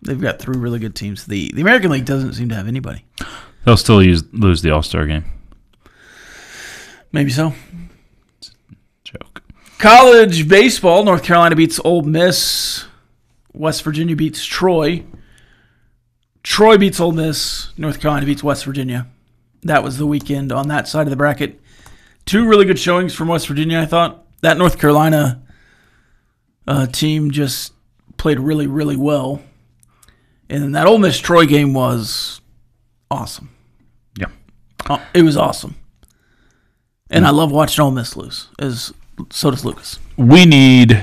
They've got 3 really good teams. The American League doesn't seem to have anybody. They'll still lose the All-Star game. Maybe so. Joke. College baseball, North Carolina beats Ole Miss. West Virginia beats Troy. Troy beats Ole Miss. North Carolina beats West Virginia. That was the weekend on that side of the bracket. 2 really good showings from West Virginia, I thought. That North Carolina team just played really, really well. And that Ole Miss-Troy game was awesome. Yeah. It was awesome. And I love watching Ole Miss lose. So does Lucas. We need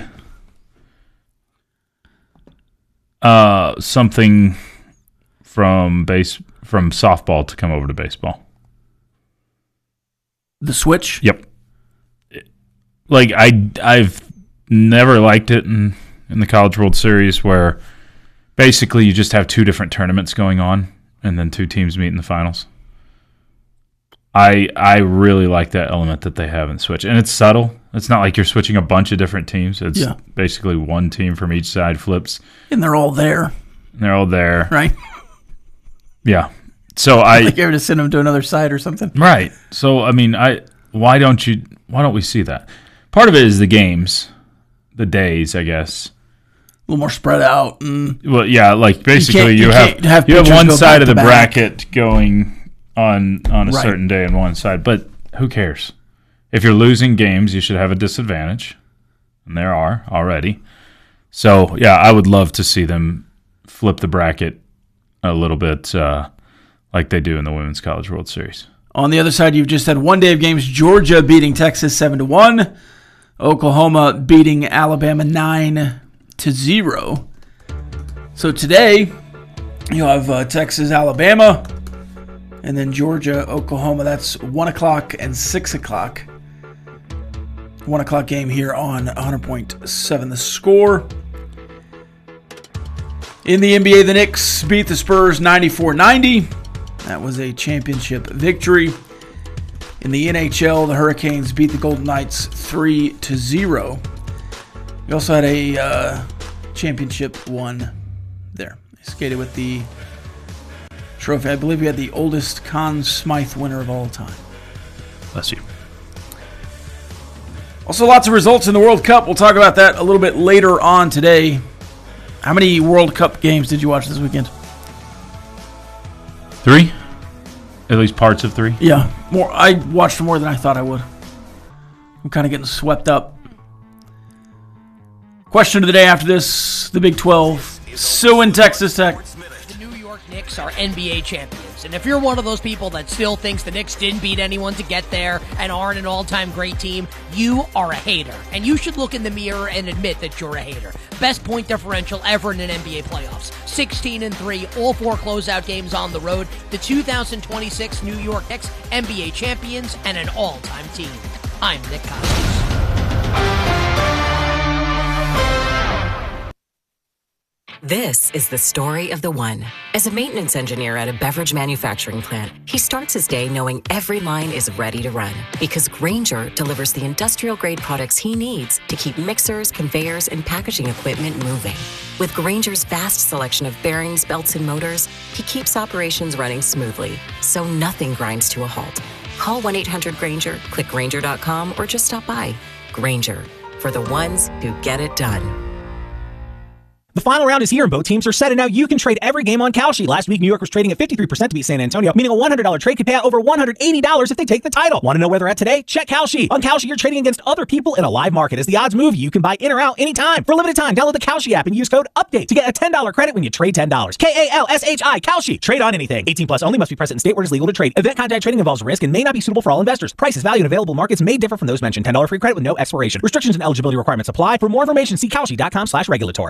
something from softball to come over to baseball. The switch? Yep. Like I've never liked it in the College World Series where basically you just have 2 different tournaments going on and then 2 teams meet in the finals. I really like that element that they have in Switch. And it's subtle. It's not like you're switching a bunch of different teams. It's basically 1 team from each side flips. And they're all there. Right? Yeah. So like you're to send them to another side or something. Right. So I mean, why don't we see that? Part of it is the games, the days, I guess. A little more spread out. Well, yeah, like basically you have one side of the bracket going on a certain day on one side, but who cares? If you're losing games, you should have a disadvantage, and there are already. So yeah, I would love to see them flip the bracket a little bit. Like they do in the Women's College World Series. On the other side, you've just had 1 day of games. Georgia beating Texas 7-1. Oklahoma beating Alabama 9-0. So today, you'll have Texas, Alabama, and then Georgia, Oklahoma. That's 1 o'clock and 6 o'clock. 1 o'clock game here on 100.7 The Score. In the NBA, the Knicks beat the Spurs 94-90. That was a championship victory. In the NHL, the Hurricanes beat the Golden Knights 3-0. We also had a championship one there. They skated with the trophy. I believe we had the oldest Conn Smythe winner of all time. Bless you. Also, lots of results in the World Cup. We'll talk about that a little bit later on today. How many World Cup games did you watch this weekend? 3? At least parts of 3? Yeah. More. I watched more than I thought I would. I'm kind of getting swept up. Question of the day after this, the Big 12. Sue in Texas Tech. The New York Knicks are NBA champions. And if you're one of those people that still thinks the Knicks didn't beat anyone to get there and aren't an all-time great team, you are a hater. And you should look in the mirror and admit that you're a hater. Best point differential ever in an NBA playoffs. 16-3, all 4 closeout games on the road. The 2026 New York Knicks, NBA champions and an all-time team. I'm Nick Costas. This is the story of the one. As a maintenance engineer at a beverage manufacturing plant, he starts his day knowing every line is ready to run because Grainger delivers the industrial-grade products he needs to keep mixers, conveyors, and packaging equipment moving. With Grainger's vast selection of bearings, belts, and motors, he keeps operations running smoothly, so nothing grinds to a halt. Call 1-800-GRAINGER, click Grainger.com, or just stop by. Grainger, for the ones who get it done. The final round is here and both teams are set, and now you can trade every game on Kalshi. Last week, New York was trading at 53% to beat San Antonio, meaning a $100 trade could pay out over $180 if they take the title. Want to know where they're at today? Check Kalshi. On Kalshi, you're trading against other people in a live market. As the odds move, you can buy in or out anytime. For a limited time, download the Kalshi app and use code UPDATE to get a $10 credit when you trade $10. Kalshi. Kalshi. Trade on anything. 18 plus only. Must be present in state where it is legal to trade. Event contact trading involves risk and may not be suitable for all investors. Prices, value, and available markets may differ from those mentioned. $10 free credit with no expiration. Restrictions and eligibility requirements apply. For more information, see Kalshi.com/regulatory.